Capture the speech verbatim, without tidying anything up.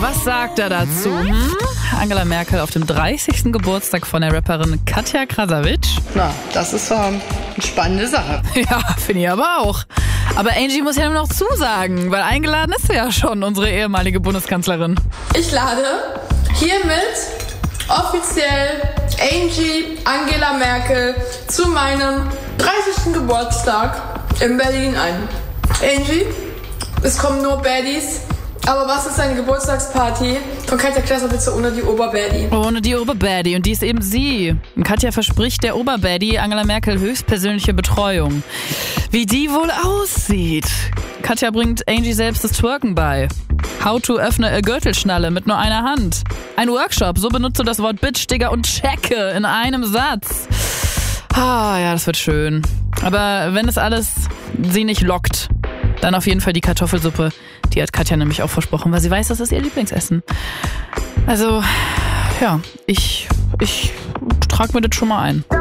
was sagt er dazu? Hm? Angela Merkel auf dem dreißigsten Geburtstag von der Rapperin Katja Krasavic. Na, das ist ähm, eine spannende Sache. Ja, finde ich aber auch. Aber Angie muss ja nur noch zusagen, weil eingeladen ist sie ja schon, unsere ehemalige Bundeskanzlerin. Ich lade hiermit offiziell Angie Angela Merkel zu meinem dreißigsten Geburtstag in Berlin ein. Angie, es kommen nur Baddies, aber was ist eine Geburtstagsparty von Katja Krasavic ohne die Oberbaddie? Ohne die Oberbaddie, und die ist eben sie. Und Katja verspricht der Oberbaddie Angela Merkel höchstpersönliche Betreuung. Wie die wohl aussieht. Katja bringt Angie selbst das Twerken bei. How to öffne eine Gürtelschnalle mit nur einer Hand. Ein Workshop, so benutzt du das Wort Bitch, Digga und Checke in einem Satz. Ah, ja, das wird schön. Aber wenn es alles sie nicht lockt, dann auf jeden Fall die Kartoffelsuppe. Die hat Katja nämlich auch versprochen, weil sie weiß, das ist ihr Lieblingsessen. Also, ja, ich, ich trage mir das schon mal ein.